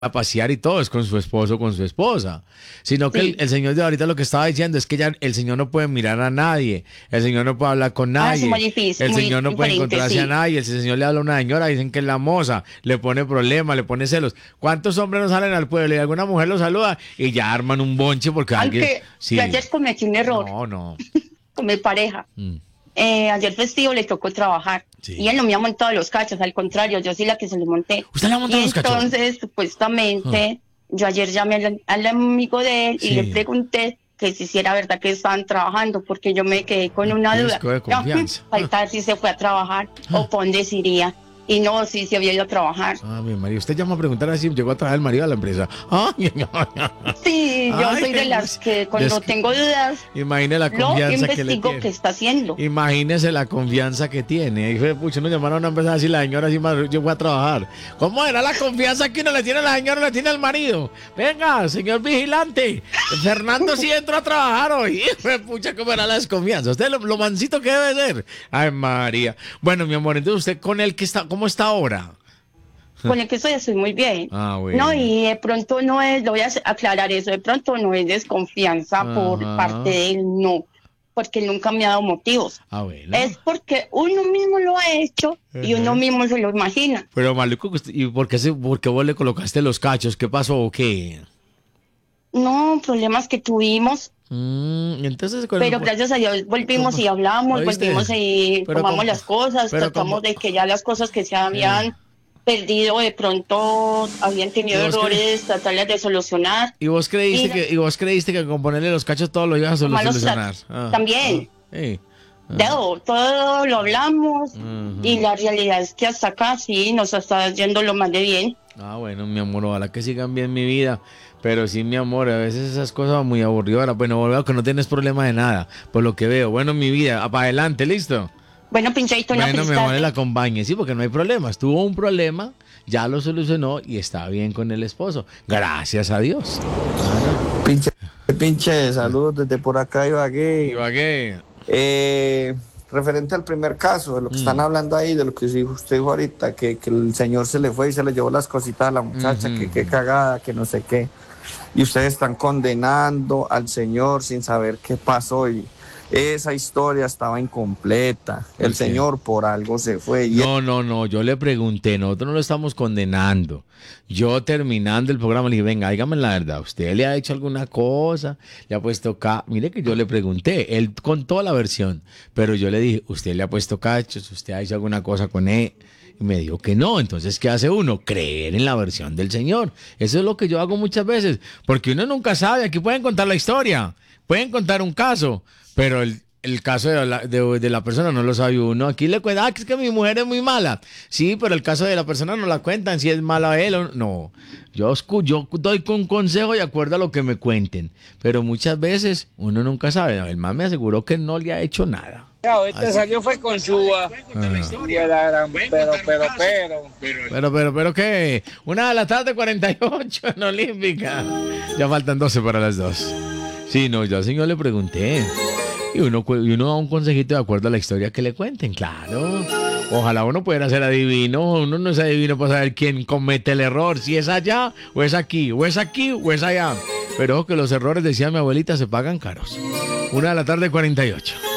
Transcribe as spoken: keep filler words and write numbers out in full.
a pasear y todo, es con su esposo, con su esposa. Sino que el, Sí. el señor de ahorita lo que estaba diciendo es que ya el señor no puede mirar a nadie, el señor no puede hablar con Ah, es nadie, muy difícil, el muy señor no puede diferente, encontrarse a sí. nadie, el señor le habla a una señora, dicen que es la moza, le pone problemas, le pone celos. ¿Cuántos hombres no salen al pueblo y alguna mujer los saluda y ya arman un bonche porque alguien... Aunque Sí. yo ayer cometí un error No, no. con mi pareja. Mm, Eh, ayer festivo le tocó trabajar Sí. y él no me ha montado los cachos, al contrario, yo soy la que se lo monté. ¿Usted le ha montado Y los cachos? entonces, supuestamente, yo ayer llamé al, al amigo de él y Sí. le pregunté que si sí era verdad que estaban trabajando, porque yo me quedé con una duda. Riesgo de No, confianza. falta si se fue a trabajar o por dónde se iría. Y no, sí se había ido a trabajar. Ah, mi María, usted llama a preguntar así, llegó a traer el marido a la empresa. Ay, ay, ay. Sí, yo Ay, soy de las que cuando des- tengo dudas, Imagine la lo confianza que le investigo tiene. qué está haciendo. Imagínese la confianza que tiene. Y fue, pucha, nos llamaron a una empresa así, la señora así, madre, yo voy a trabajar. ¿Cómo era la confianza que uno le tiene a la señora, le tiene al marido? Venga, señor vigilante, Fernando sí entró a trabajar hoy. Fue, pucha, ¿cómo era la desconfianza? Usted lo, lo mansito que debe ser. Ay, María. Bueno, mi amor, entonces usted con él, que está, ¿cómo está ahora? Con el que estoy, estoy muy bien. Ah, bueno. No, y de pronto no es, lo voy a aclarar eso, de pronto no es desconfianza por Ajá. parte de él, no, porque él nunca me ha dado motivos. Ah, bueno. Es porque uno mismo lo ha hecho y uno Ajá. mismo se lo imagina. Pero maluco, ¿y por qué, se, por qué vos le colocaste los cachos? ¿Qué pasó o qué? No, problemas que tuvimos, Mm, entonces, con pero el- gracias a Dios volvimos ¿Cómo? y hablamos, ¿Oíste? volvimos y Pero tomamos cómo- las cosas, pero tratamos cómo- de que ya las cosas que se habían perdido, de pronto habían tenido ¿Y vos qué? errores, tratarlas de solucionar. ¿Y vos creíste Y- que y vos creíste que con ponerle los cachos todo lo ibas a solu- Malos solucionar? tratos. También. ah, sí. Ah, Todo, todo lo hablamos ujú. y la realidad es que hasta acá sí nos está yendo lo más de bien. Ah, bueno, mi amor, ojalá que sigan bien mi vida. Pero sí, mi amor, a veces esas cosas son muy aburridoras. Bueno, veo que no tienes problema de nada, por lo que veo. Bueno, mi vida, para adelante, ¿listo? Bueno, Pinchadito, una Bueno, mi feliz amor, tarde. la acompañe, sí, porque no hay problemas. Tuvo un problema, ya lo solucionó y está bien con el esposo. Gracias a Dios. Pinche, pinche, saludos desde por acá, Ibagué. Ibagué. Eh, referente al primer caso, de lo que están hablando ahí, de lo que dijo usted dijo ahorita, que, que el señor se le fue y se le llevó las cositas a la muchacha, Ujú. que qué cagada, que no sé qué. Y ustedes están condenando al señor sin saber qué pasó y esa historia estaba incompleta. ¿Por El qué? señor por algo se fue y No, no, no, yo le pregunté, nosotros no lo estamos condenando. Yo terminando el programa le dije, venga, dígame la verdad, ¿usted le ha hecho alguna cosa? ¿Le ha puesto ca? Mire que yo le pregunté, él contó la versión, pero yo le dije, ¿usted le ha puesto cachos? ¿Usted ha hecho alguna cosa con él? Y me dijo que no, entonces, ¿qué hace uno? Creer en la versión del Señor. Eso es lo que yo hago muchas veces, porque uno nunca sabe, aquí pueden contar la historia, pueden contar un caso, pero el, el caso de la, de, de la persona no lo sabe uno. Aquí le cuentan, ah, que es que mi mujer es muy mala. Sí, pero el caso de la persona no la cuentan, si es mala él o no. Yo, escu- yo doy con consejo y acuerdo a lo que me cuenten, pero muchas veces uno nunca sabe. El man me aseguró que no le ha hecho nada. Este salió fue con Suba. Y a la gran- Pero, pero, pero. Pero, pero, pero, ¿qué? Una de la tarde, cuarenta y ocho en Olímpica. Ya faltan doce para las dos. Sí, no, yo al señor le pregunté. Y uno, cu- y uno da un consejito de acuerdo a la historia que le cuenten, claro. Ojalá uno pudiera ser adivino. Uno no es adivino para saber quién comete el error. Si es allá, o es aquí, o es aquí, o es allá. Pero ojo que los errores, decía mi abuelita, se pagan caros. Una de la tarde, cuarenta y ocho.